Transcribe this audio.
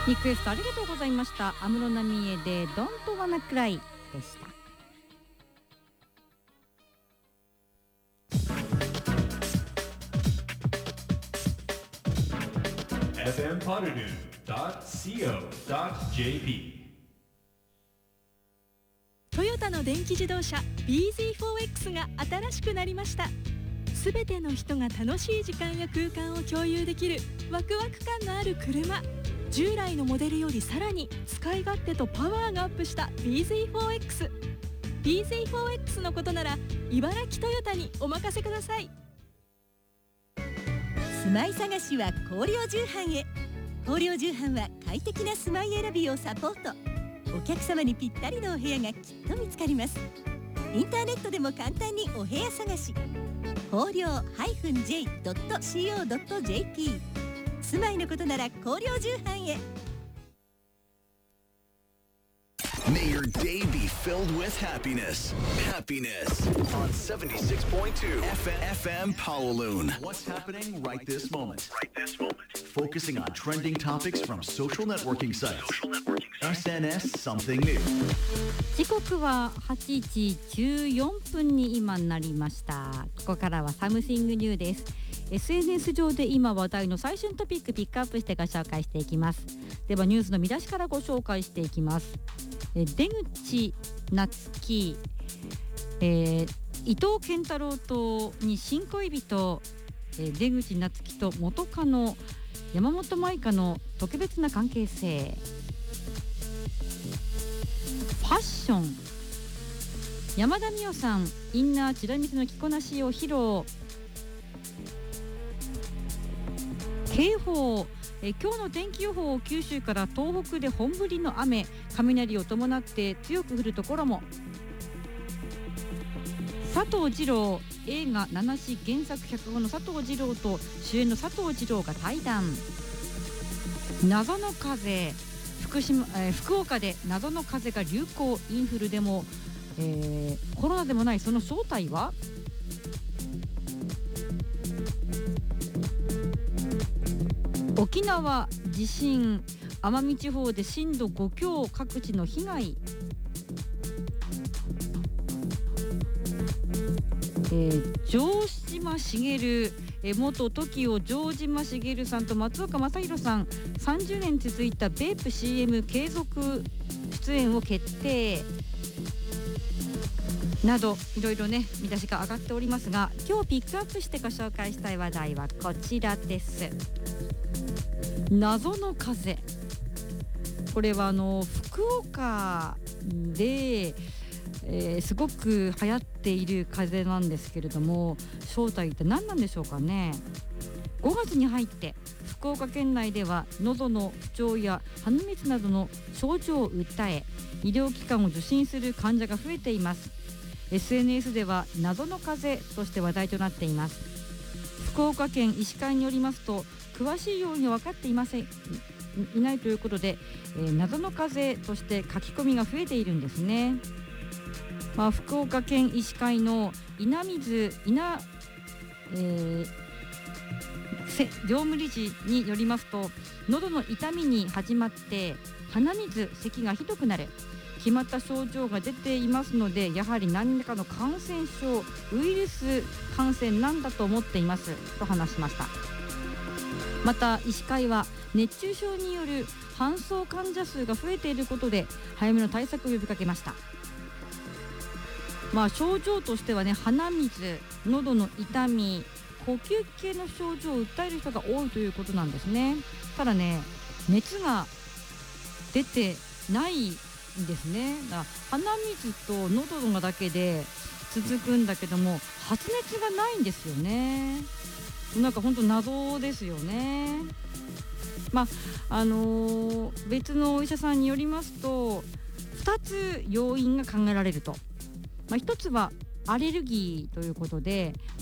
リクエストありがとうございました。安室奈美恵で Don't Wanna Cry でした。 fmpoddernoon.co.jp トヨタの電気自動車 bZ4X が新しくなりました。すべての人が楽しい時間や空間を共有できるワクワク感のある車。従来のモデルよりさらに使い勝手とパワーがアップした bZ4X。 bZ4X のことなら茨城トヨタにお任せください。 住まい探しは光陵重版へ。光陵重版は快適な住まい選びをサポート。お客様にぴったりのお部屋がきっと見つかります。インターネットでも簡単にお部屋探し。光陵 -j.co.jp。 住まいのことなら光陵重版へ。 May your day be filled with happiness. Happiness on 76.2 FM Kowloon. What's happening right this moment? Focusing on trending topics from social networking sites. SNS Something New. 時刻は8時14分に今なりました。ここからはサムシングニューです。 SNS 上で今話題の最新トピックピックアップしてご紹介していきます。ではニュースの見出しからご紹介していきます。出口夏希、伊藤健太郎とに新恋人、出口夏希と元カノ山本舞香の特別な関係性。ファッション、山田美桜さんインナーチラ見せの着こなしを披露。警報、今日の天気予報、九州から東北で本降りの雨、雷を伴って強く降るところも。佐藤二朗、映画七子原作脚本の佐藤二朗と主演の佐藤二朗が対談。謎の風、福岡で謎の風が流行。インフルでも、コロナでもないその正体は。沖縄地震、奄美地方で震度5強、各地の被害。城島茂、元 TOKIO 城島茂さんと松岡昌宏さん、30年続いたベープ CM 継続出演を決定など、いろいろね見出しが上がっておりますが、今日ピックアップしてご紹介したい話題はこちらです。謎の風、これは福岡で、すごく流行っている風なんですけれども、正体って何なんでしょうかね。5月に入って福岡県内では喉の不調や鼻水などの症状を訴え、医療機関を受診する患者が増えています。 SNS では謎の風として話題となっています。福岡県医師会によりますと、詳しいように分かっていないということで、謎の風として書き込みが増えているんですね。福岡県医師会の業務理事によりますと、喉の痛みに始まって鼻水、咳がひどくなる、決まった症状が出ていますので、やはり何らかの感染症、ウイルス感染なんだと思っていますと話しました。また医師会は熱中症による搬送患者数が増えていることで早めの対策を呼びかけました。症状としてはね、鼻水、喉の痛み、呼吸系の症状を訴える人が多いということなんですね。ただね、熱が出てないんですね。だから鼻水と喉のだけで続くんだけども、発熱がないんですよね。なんか本当謎ですよね。別のお医者さんによりますと、2つ要因が考えられると。1つはアレルギーということで、